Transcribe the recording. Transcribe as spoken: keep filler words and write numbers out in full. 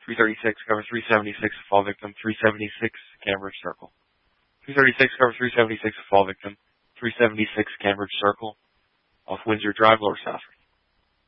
three thirty-six, cover three seventy-six, fall victim, three seventy-six, Cambridge Circle. three thirty-six, cover three seventy-six, fall victim, three seventy-six, Cambridge Circle, off Windsor Drive, Lower Stafford.